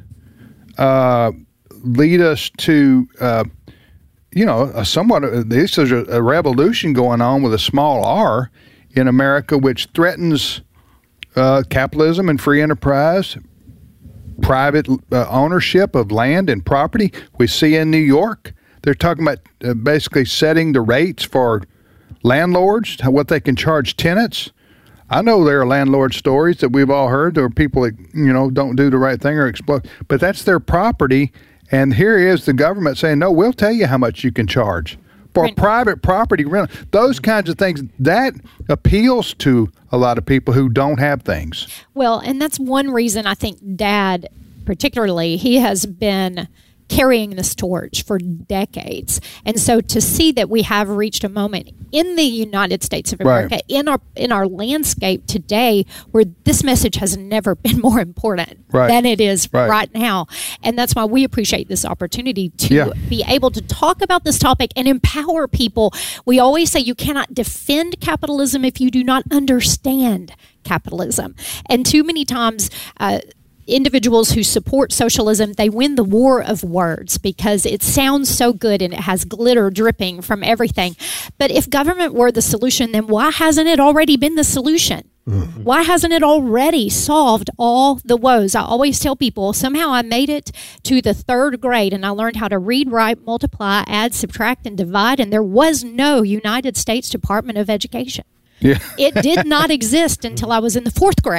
uh, lead us to. Uh, You know, a somewhat, this is a, a revolution going on with a small r in America, which threatens uh, capitalism and free enterprise, private uh, ownership of land and property. We see in New York, they're talking about uh, basically setting the rates for landlords, what they can charge tenants. I know there are landlord stories that we've all heard. There are people that, you know, don't do the right thing or explode, but that's their property. And here is the government saying, no, we'll tell you how much you can charge for Rent. private property rent. Those kinds of things, that appeals to a lot of people who don't have things. Well, and that's one reason I think Dad, particularly, he has been carrying this torch for decades. And so to see that we have reached a moment in the United States of America, right. in our in our landscape today, where this message has never been more important right. than it is right. right now. And that's why we appreciate this opportunity to yeah. be able to talk about this topic and empower people. We always say you cannot defend capitalism if you do not understand capitalism. And too many times, uh, individuals who support socialism, they win the war of words because it sounds so good and it has glitter dripping from everything. But if government were the solution, then why hasn't it already been the solution? Mm-hmm. Why hasn't it already solved all the woes? I always tell people, somehow I made it to the third grade and I learned how to read, write, multiply, add, subtract, and divide, and there was no United States Department of Education. Yeah. It did not exist until I was in the fourth grade.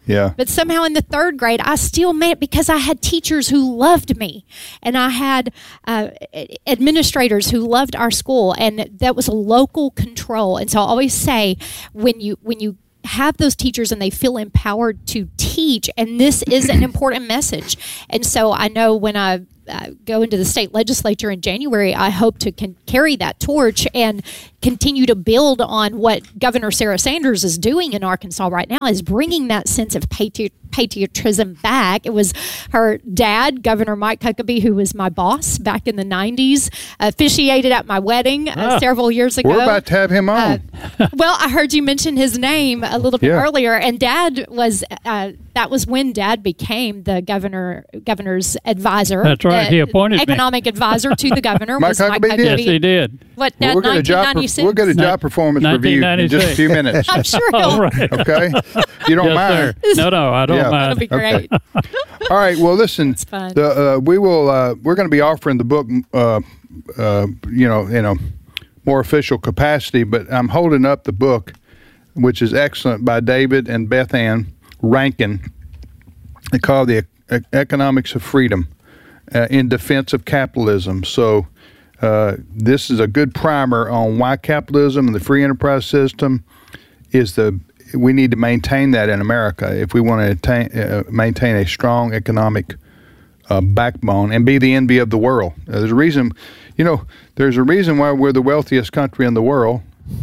Yeah. But somehow in the third grade, I still made it because I had teachers who loved me, and I had uh, administrators who loved our school, and that was a local control. And so I always say, when you when you have those teachers and they feel empowered to teach, and this is an important message. And so I know when I uh, go into the state legislature in January, I hope to can carry that torch and continue to build on what Governor Sarah Sanders is doing in Arkansas right now, is bringing that sense of patri- patriotism back. It was her dad, Governor Mike Huckabee, who was my boss back in the nineties, officiated at my wedding uh, ah, several years ago. We're about to have him on. Uh, well, I heard you mention his name a little bit yeah. earlier, and Dad was, uh, that was when Dad became the governor governor's advisor. That's right. Uh, he appointed economic me. advisor to the governor. Mike was Huckabee Mike did? Huckabee. Yes, he did. What, well, uh, we'll, get a job, we'll get a job performance review in just a few minutes. I'm sure he'll. All right. Okay? You don't yes, mind? Sir. No, no, I don't yeah. mind. That'll be great. Okay. All right. Well, listen. It's fun. The, uh, we will. Uh, we're going to be offering the book, uh, uh, you know, in a more official capacity. But I'm holding up the book, which is excellent, by David and Beth Ann Rankin. They call it the e- Economics of Freedom uh, in Defense of Capitalism. So uh, this is a good primer on why capitalism and the free enterprise system is the. We need to maintain that in America if we want to attain, uh, maintain a strong economic uh, backbone and be the envy of the world. Uh, there's a reason, you know, there's a reason why we're the wealthiest country in the world,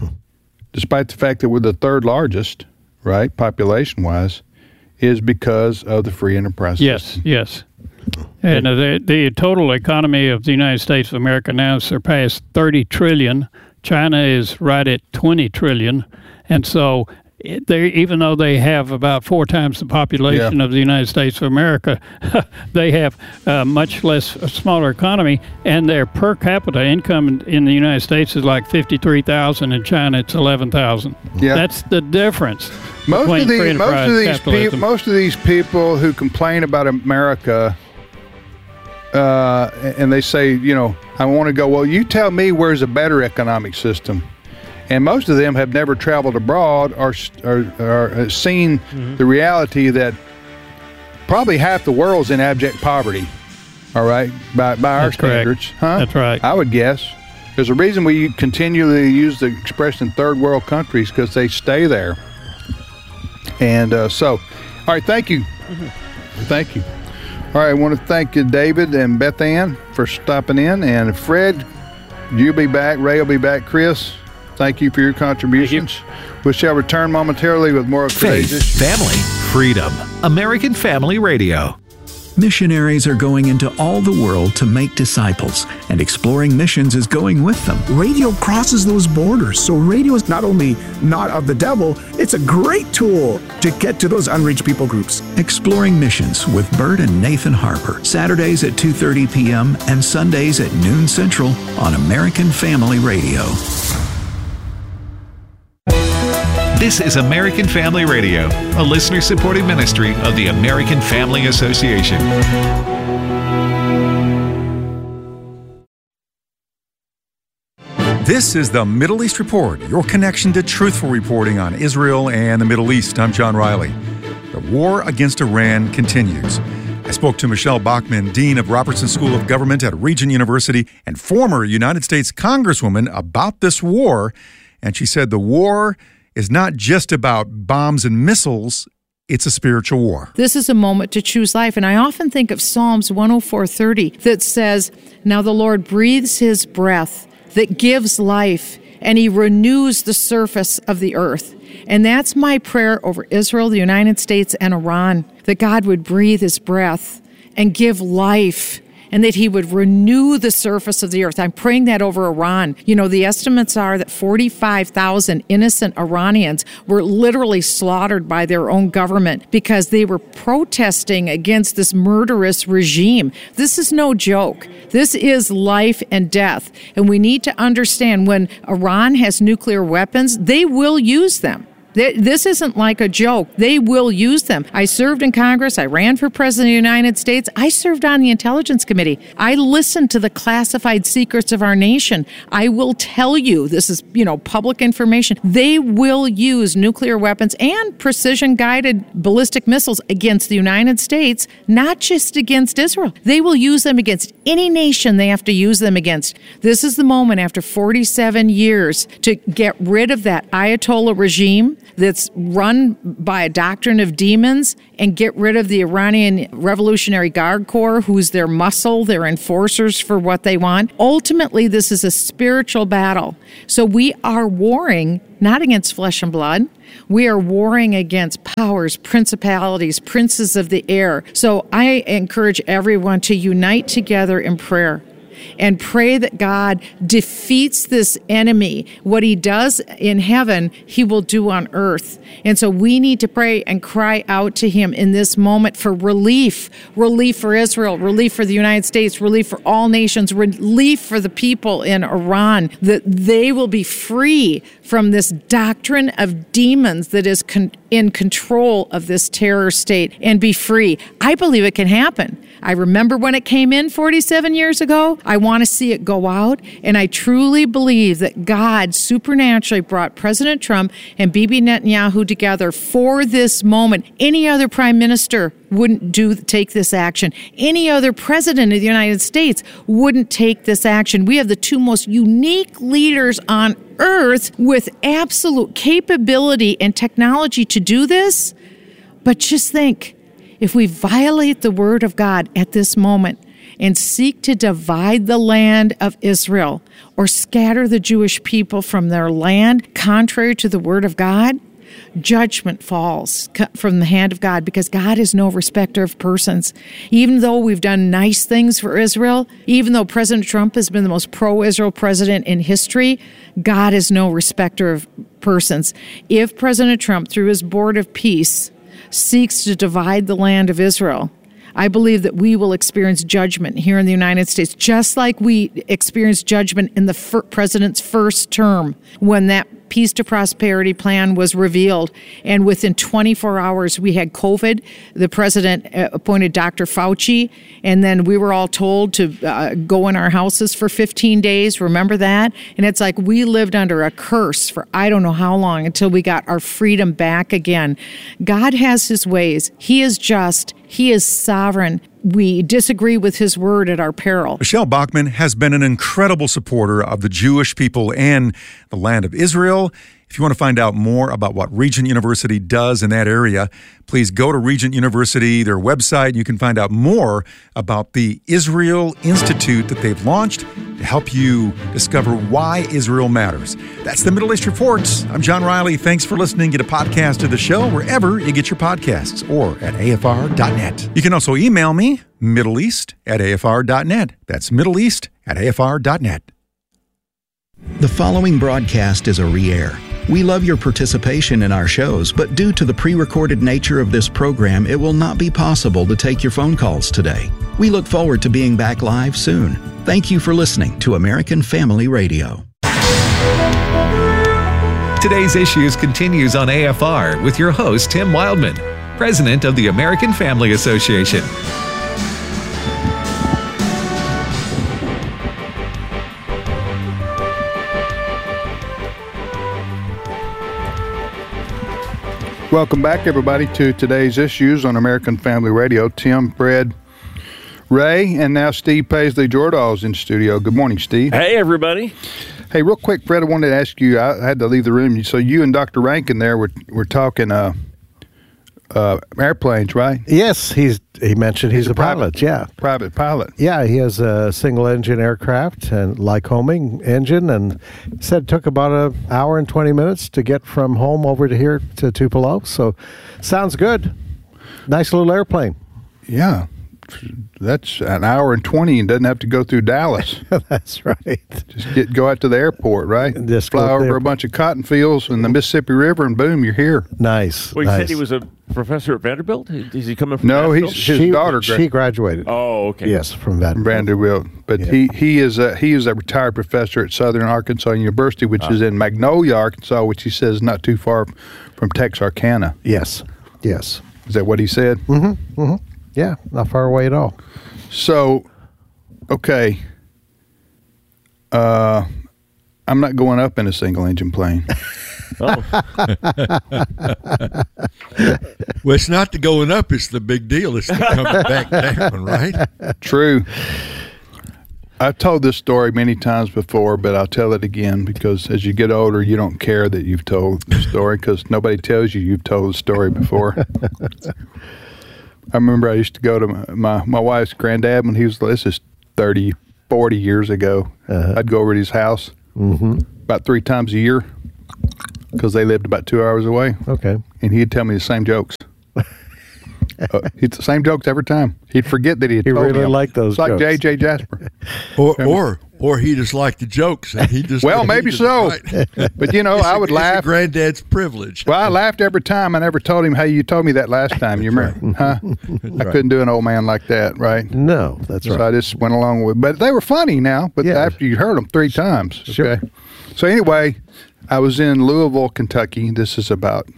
despite the fact that we're the third largest, right, population-wise, is because of the free enterprise yes, system. Yes, yes. And uh, the, the total economy of the United States of America now surpassed thirty trillion dollars. China is right at twenty trillion dollars. And so they, even though they have about four times the population yeah. of the United States of America, they have a much less, a smaller economy, and their per capita income in, in the United States is like fifty-three thousand dollars. In China, it's eleven thousand dollars. Yeah. That's the difference. Most of, the, most, of these pe- most of these people who complain about America, uh, and they say, you know, I want to go, well, you tell me where's a better economic system. And most of them have never traveled abroad or, or, or seen mm-hmm. the reality that probably half the world's in abject poverty, all right, by, by our That's standards. Correct. Huh? That's right. I would guess. There's a reason we continually use the expression third world countries, because they stay there. And uh, so, all right, thank you. Mm-hmm. Thank you. All right, I want to thank you, David and Beth Ann, for stopping in. And Fred, you'll be back. Ray will be back. Chris, thank you for your contributions. You. We shall return momentarily with more of today's Faith, issues. family, freedom. American Family Radio. Missionaries are going into all the world to make disciples, and Exploring Missions is going with them. Radio crosses those borders, so radio is not only not of the devil, it's a great tool to get to those unreached people groups. Exploring Missions with Bert and Nathan Harper, Saturdays at two thirty p.m. and Sundays at noon Central on American Family Radio. This is American Family Radio, a listener-supported ministry of the American Family Association. This is the Middle East Report, your connection to truthful reporting on Israel and the Middle East. I'm John Riley. The war against Iran continues. I spoke to Michelle Bachmann, Dean of Robertson School of Government at Regent University and former United States Congresswoman, about this war. And she said the war is not just about bombs and missiles, it's a spiritual war. This is a moment to choose life. And I often think of Psalms one oh four thirty that says, "Now the Lord breathes his breath that gives life, and he renews the surface of the earth." And that's my prayer over Israel, the United States, and Iran, that God would breathe his breath and give life, and that he would renew the surface of the earth. I'm praying that over Iran. You know, the estimates are that forty-five thousand innocent Iranians were literally slaughtered by their own government because they were protesting against this murderous regime. This is no joke. This is life and death. And we need to understand, when Iran has nuclear weapons, they will use them. This isn't like a joke. They will use them. I served in Congress. I ran for president of the United States. I served on the Intelligence Committee. I listened to the classified secrets of our nation. I will tell you, this is, you know, public information. They will use nuclear weapons and precision-guided ballistic missiles against the United States, not just against Israel. They will use them against any nation they have to use them against. This is the moment after forty-seven years to get rid of that Ayatollah regime that's run by a doctrine of demons and get rid of the Iranian Revolutionary Guard Corps, who's their muscle, their enforcers for what they want. Ultimately, this is a spiritual battle. So we are warring not against flesh and blood. We are warring against powers, principalities, princes of the air. So I encourage everyone to unite together in prayer and pray that God defeats this enemy. What he does in heaven, he will do on earth. And so we need to pray and cry out to him in this moment for relief, relief for Israel, relief for the United States, relief for all nations, relief for the people in Iran, that they will be free from this doctrine of demons that is con- in control of this terror state and be free. I believe it can happen. I remember when it came in forty-seven years ago. I want to see it go out. And I truly believe that God supernaturally brought President Trump and Bibi Netanyahu together for this moment. Any other prime minister wouldn't do take this action. Any other president of the United States wouldn't take this action. We have the two most unique leaders on earth with absolute capability and technology to do this. But just think, if we violate the word of God at this moment and seek to divide the land of Israel or scatter the Jewish people from their land contrary to the word of God, judgment falls from the hand of God, because God is no respecter of persons. Even though we've done nice things for Israel, even though President Trump has been the most pro-Israel president in history, God is no respecter of persons. If President Trump, through his Board of Peace, seeks to divide the land of Israel, I believe that we will experience judgment here in the United States, just like we experienced judgment in the fir- president's first term when that Peace to Prosperity plan was revealed. And within twenty-four hours, we had COVID. The president appointed Doctor Fauci, and then we were all told to uh, go in our houses for fifteen days. Remember that? And it's like we lived under a curse for I don't know how long until we got our freedom back again. God has his ways. He is just. He is sovereign. We disagree with his word at our peril. Michelle Bachmann has been an incredible supporter of the Jewish people and the land of Israel. If you want to find out more about what Regent University does in that area, please go to Regent University, their website. You can find out more about the Israel Institute that they've launched to help you discover why Israel matters. That's the Middle East Report. I'm John Riley. Thanks for listening. Get a podcast of the show wherever you get your podcasts or at A F R dot net. You can also email me, middleeast at A F R dot net. That's middleeast at A F R dot net. The following broadcast is a re-air. We love your participation in our shows, but due to the pre-recorded nature of this program, it will not be possible to take your phone calls today. We look forward to being back live soon. Thank you for listening to American Family Radio. Today's Issues continues on A F R with your host, Tim Wildman, president of the American Family Association. Welcome back, everybody, to today's Issues on American Family Radio. Tim, Fred, Ray, and now Steve Paisley Jordahl's in studio. Good morning, Steve. Hey, everybody. Hey, real quick, Fred, I wanted to ask you, I had to leave the room. So you and Doctor Rankin there were, were talking uh, uh, airplanes, right? Yes, he's he mentioned he's, he's a, a pilot, private, yeah. Private pilot. Yeah, he has a single-engine aircraft, and Lycoming engine, and he said it took about an hour and twenty minutes to get from home over to here to Tupelo. So, sounds good. Nice little airplane. Yeah. that's an hour and twenty and doesn't have to go through Dallas. That's right. Just get go out to the airport, right? Just fly over there. a bunch of cotton fields and the Mississippi River, and boom, you're here. Nice. Well, you nice. said he was a professor at Vanderbilt? Is he coming from No, Nashville? he's his she, daughter. She graduated. Oh, okay. Yes, from Vanderbilt. Vanderbilt, but Yeah. he he is a he is a retired professor at Southern Arkansas University, which Ah. is in Magnolia, Arkansas, which he says is not too far from Texarkana. Yes. Yes. Is that what he said? Mm-hmm. Mm-hmm. Yeah, not far away at all. So, okay, uh, I'm not going up in a single engine plane. Oh. Well, it's not the going up; it's the big deal. It's the coming back down, right? True. I've told this story many times before, but I'll tell it again because as you get older, you don't care that you've told the story because nobody tells you you've told the story before. I remember I used to go to my, my, my wife's granddad when he was, this is thirty, forty years ago. Uh-huh. I'd go over to his house Mm-hmm. about three times a year because they lived about two hours away. Okay. And he'd tell me the same jokes. uh, it's the same jokes every time. He'd forget that he had He told really me 'em. liked those It's like jokes. J J Jasper. Or or or he just liked the jokes, and he just Well, he maybe just- so. right. But, you know, It's I a- would it's a laugh. granddad's privilege. Well, I laughed every time. I never told him, hey, you told me that last time. You remember? Huh? I right. couldn't do an old man like that, right? No, that's So right. I just went along with But they were funny now, but Yeah. after you heard them three times. Okay. Sure. So anyway, I was in Louisville, Kentucky. This is about,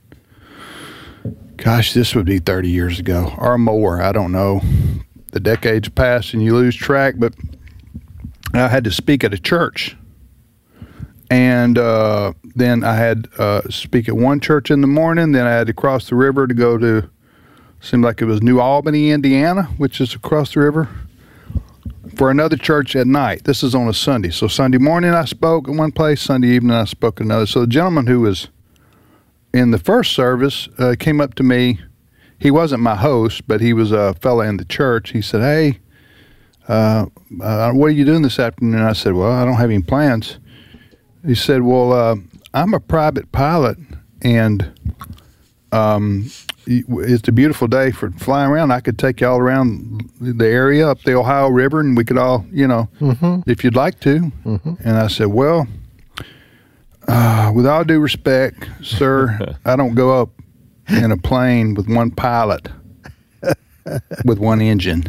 gosh, this would be thirty years ago or more. I don't know. The decades pass and you lose track, but I had to speak at a church. And uh, then I had uh, speak at one church in the morning. Then I had to cross the river to go to, seemed like it was New Albany, Indiana, which is across the river, for another church at night. This is on a Sunday. So Sunday morning I spoke at one place, Sunday evening I spoke at another. So the gentleman who was in the first service uh, came up to me. He wasn't my host, but he was a fellow in the church. He said, hey, uh, uh, what are you doing this afternoon? I said, well, I don't have any plans. He said, well, uh, I'm a private pilot, and um, it's a beautiful day for flying around. I could take you all around the area up the Ohio River, and we could all, you know, Mm-hmm. if you'd like to. Mm-hmm. And I said, well, uh, with all due respect, sir, I don't go up in a plane with one pilot with one engine.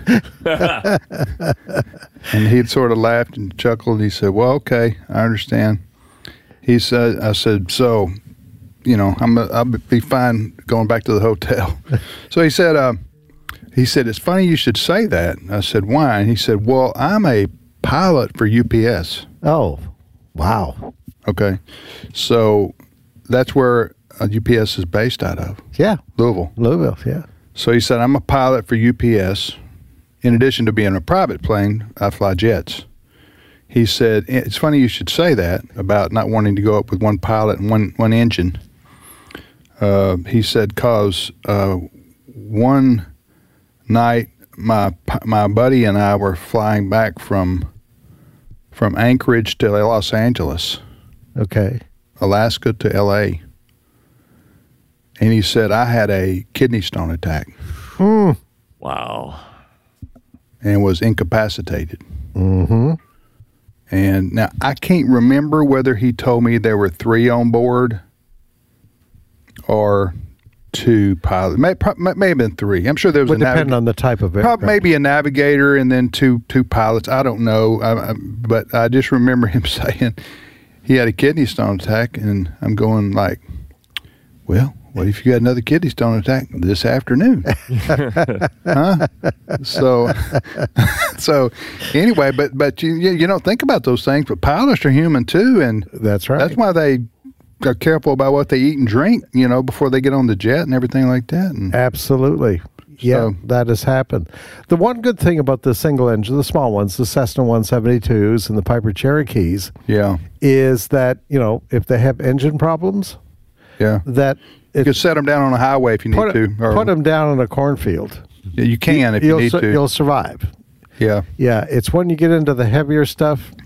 And he'd sort of laughed and chuckled. He said, well, okay, I understand. He said, I said, so, you know, I'm, I'll be fine going back to the hotel. So he said, uh, he said, it's funny you should say that. I said, why? And he said, well, I'm a pilot for U P S. Oh, wow. Okay. So that's where uh, U P S is based out of. Yeah. Louisville. Louisville, yeah. So he said, I'm a pilot for U P S. In addition to being a private plane, I fly jets. He said, it's funny you should say that about not wanting to go up with one pilot and one, one engine. Uh, he said, because uh, one night my my buddy and I were flying back from from Anchorage to Los Angeles. Okay. Alaska to L A. And he said, I had a kidney stone attack. Hmm. Wow. And was incapacitated. Mm-hmm. And now I can't remember whether he told me there were three on board or two pilots. May, may, may have been three. I'm sure there was Would a depend navigator. on the type of Probably aircraft. maybe a navigator and then two two pilots. I don't know. I, I, but I just remember him saying he had a kidney stone attack, and I'm going like, well, what if you got another kidney stone attack this afternoon? Huh? So, so anyway, but but you you don't think about those things. But pilots are human too, and that's right. That's why they are careful about what they eat and drink, you know, before they get on the jet and everything like that. And Absolutely. Yeah, So- that has happened. The one good thing about the single engine, the small ones, the Cessna one seventy-twos and the Piper Cherokees, yeah, is that, you know, if they have engine problems, yeah, that you can set them down on a highway if you need put, to. Or, put them down in a cornfield. Yeah, you can if you you'll need su- to. You'll survive. Yeah. Yeah, it's when you get into the heavier stuff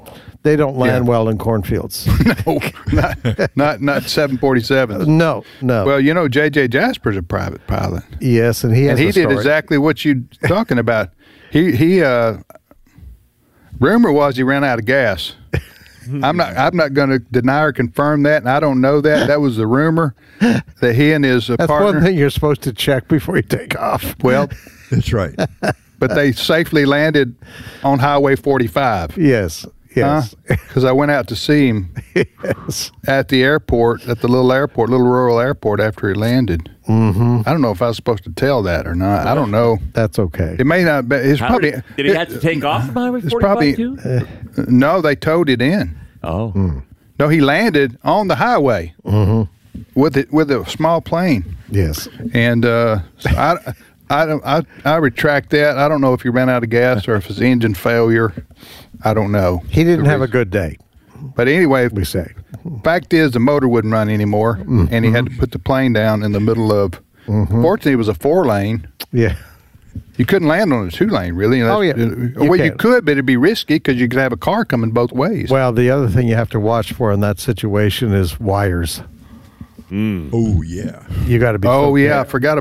They don't land Yeah. well in cornfields. no, not not not seven forty-sevens. No, no. Well, you know, J J Jasper's a private pilot. Yes, and he has and he a did story. exactly what you're talking about. He he. Uh, rumor was he ran out of gas. I'm not. I'm not going to deny or confirm that, and I don't know that. That was the rumor that he and his uh, That's partner. one thing you're supposed to check before you take off. Well, that's right. But they safely landed on Highway forty-five. Yes. Yes. Because I went out to see him yes. at the airport, at the little airport, little rural airport after he landed. Mm-hmm. I don't know if I was supposed to tell that or not. I don't know. That's okay. It may not be. It's How probably. did, did he have to take off from Highway It's forty-five probably. too? Uh, no, they towed it in. Oh. Mm. No, he landed on the highway Mm-hmm. with it with a small plane. Yes. And uh, I, I, don't- I, I retract that. I don't know if he ran out of gas or if it's engine failure. I don't know. He didn't have a good day. But anyway, we say. Fact is, the motor wouldn't run anymore, Mm-hmm. and he had to put the plane down in the middle of. Mm-hmm. Fortunately, it was a four lane. Yeah. You couldn't land on a two lane, really. Oh, yeah. Uh, You well, you can't. could, but it'd be risky because you could have a car coming both ways. Well, the other thing you have to watch for in that situation is wires. Oh, yeah. You got to be. Oh so yeah, I careful. forgot